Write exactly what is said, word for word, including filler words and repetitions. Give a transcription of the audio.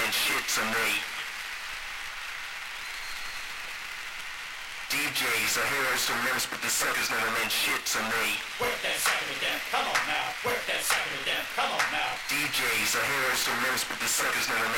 meant shit to me. D Js are heroes to most, but the suckers never meant shit to me. Work that sucker to death, come on now. Work that sucker to death, come on now. D Js are heroes to most, but the suckers never meant